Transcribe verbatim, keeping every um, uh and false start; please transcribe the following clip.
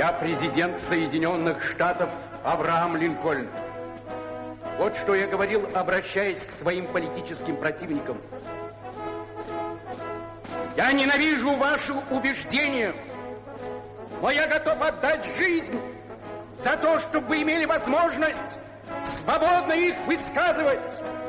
Я президент Соединенных Штатов Авраам Линкольн. Вот что я говорил, обращаясь к своим политическим противникам. Я ненавижу ваши убеждения, но я готов отдать жизнь за то, чтобы вы имели возможность свободно их высказывать.